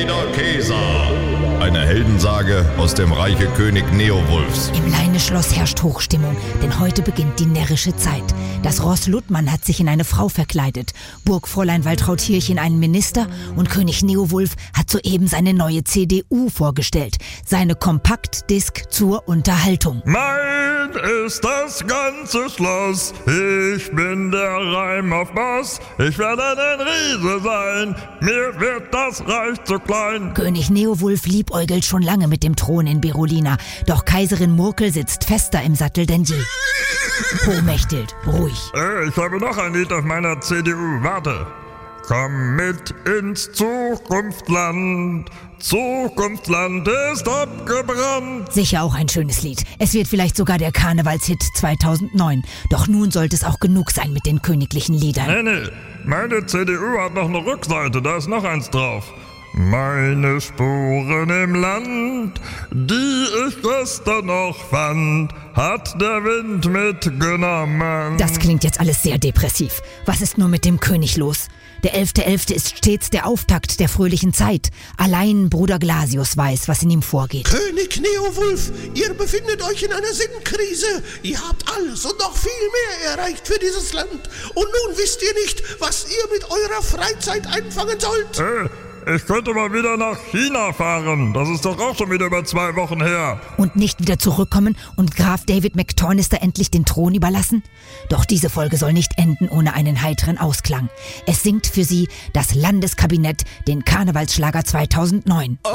Käser. Eine Heldensage aus dem Reiche König Neowulfs. Im Leineschloss herrscht Hochstimmung, denn heute beginnt die närrische Zeit. Das Ross Luttmann hat sich in eine Frau verkleidet, Burgfräulein Waltraud-Hirch in einen Minister und König Neowulf hat soeben seine neue CDU vorgestellt. Seine Kompaktdisk zur Unterhaltung. Mein ist das ganze Schloss, ich bin der Reim auf Boss, ich werde ein Riese sein, mir wird das Reich zu klein. König Neowulf liebäugelt schon lange mit dem Thron in Berolina, doch Kaiserin Murkel sitzt fester im Sattel denn je. Hochmächtigt, ruhig. Ich habe noch ein Lied auf meiner CDU, warte. Komm mit ins Zukunftsland, Zukunftsland ist abgebrannt. Sicher auch ein schönes Lied. Es wird vielleicht sogar der Karnevalshit 2009. Doch nun sollte es auch genug sein mit den königlichen Liedern. Nee, meine CDU hat noch eine Rückseite, da ist noch eins drauf. Meine Spuren im Land, die ich gestern noch fand, hat der Wind mitgenommen. Das klingt jetzt alles sehr depressiv. Was ist nur mit dem König los? Der 11.11. ist stets der Auftakt der fröhlichen Zeit. Allein Bruder Glasius weiß, was in ihm vorgeht. König Neowulf, ihr befindet euch in einer Sinnkrise. Ihr habt alles und noch viel mehr erreicht für dieses Land. Und nun wisst ihr nicht, was ihr mit eurer Freizeit einfangen sollt. Ich könnte mal wieder nach China fahren. Das ist doch auch schon wieder über 2 Wochen her. Und nicht wieder zurückkommen und Graf David McTornister endlich den Thron überlassen? Doch diese Folge soll nicht enden ohne einen heiteren Ausklang. Es singt für Sie das Landeskabinett den Karnevalsschlager 2009.